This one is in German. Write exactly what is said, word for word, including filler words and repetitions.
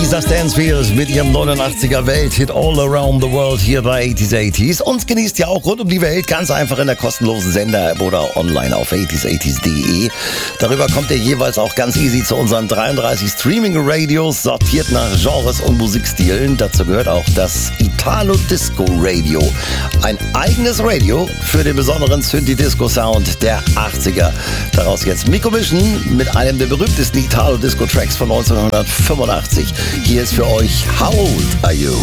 Lisa Stansfield mit ihrem neunundachtziger Welthit All Around the World hier bei achtziger achtziger. Uns genießt ja auch rund um die Welt, ganz einfach in der kostenlosen Sender-App oder online auf achtziger achtziger punkt de. Darüber kommt ihr jeweils auch ganz easy zu unseren dreiunddreißig Streaming-Radios, sortiert nach Genres und Musikstilen. Dazu gehört auch das Italo Disco Radio. Ein eigenes Radio für den besonderen Synthi-Disco-Sound der achtziger. Daraus jetzt Miko Mission mit einem der berühmtesten Italo-Disco-Tracks von neunzehnhundertfünfundachtzig. Hier ist für euch How Old Are You?